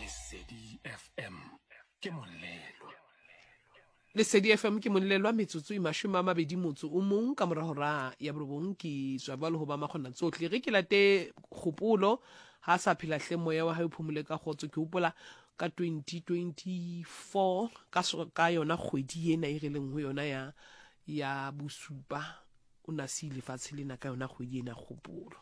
Lesedi FM ke molelo. Lesedi FM ke monlelwa metsotso e 21 o mong ka mora hora ya borobong ke tswa ba le ho ba makgona tsohle re ke late kgopolo ha sa phela hle moya wa hae phumule ka khotso ke hopola ka 2024 ka yona kgwedi ena e releng ho yona ya bosupa o na se lefatshe lena ka yona kgwedi ena kgopolo